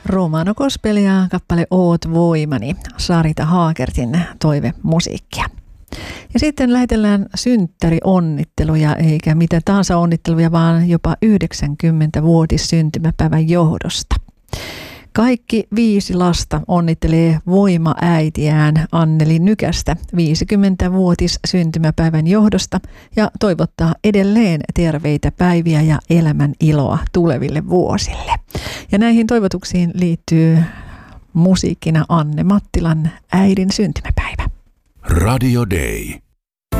Romano Gospelia kappale Oot voimani, Sarita Haakertin toivemusiikkia. Ja sitten lähetellään synttärionnitteluja, eikä mitä tahansa onnitteluja, vaan jopa 90-vuotis syntymäpäivän johdosta. Kaikki 5 lasta onnittelee voimaäitiään Anneli Nykästä 50-vuotis syntymäpäivän johdosta ja toivottaa edelleen terveitä päiviä ja elämän iloa tuleville vuosille. Ja näihin toivotuksiin liittyy musiikkina Anne Mattilan äidin syntymäpäivä. Radio Day.